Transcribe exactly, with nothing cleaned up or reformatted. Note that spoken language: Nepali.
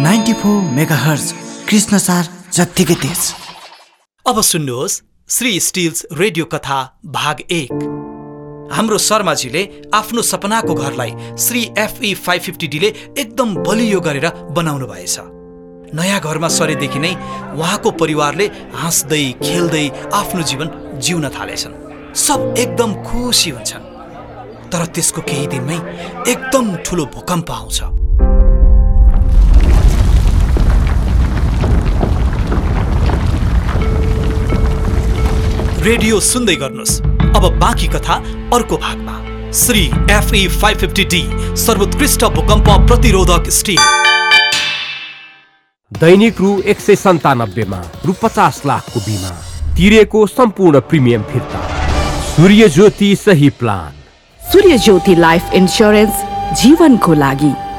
नाइन्टी फोर मेगाहर्ज कृष्णसार जत्तिकै तेज। अब सुन्नुहोस् श्री स्टिल्स रेडियो कथा भाग एक। हाम्रो शर्माजीले आफ्नो सपनाको घरलाई Shri FE five fifty D ले एकदम बलियो गरेर बनाउनु भएछ। नयाँ घरमा सरेदेखि नै उहाँको परिवारले हाँस्दै खेल्दै आफ्नो जीवन जिउन थालेछन्। सब एकदम खुसी हुन्छन्। तर त्यसको केही दिनमै एकदम ठुलो भूकम्प आउँछ। रेडियो सुन्दै गर्नुहोस्। अब बाँकी कथा अर्को भागमा। Shri FE five fifty D सर्वोत्कृष्ट भूकम्प प्रतिरोधक स्टिल। दैनिक रु एक सय सन्तानब्बेमा रु पचास लाखको बिमा तिरेको सम्पूर्ण प्रिमियम फिर्ता। सूर्य ज्योति सही प्लान। सूर्य ज्योति लाइफ इन्स्योरेन्स जीवनको लागि।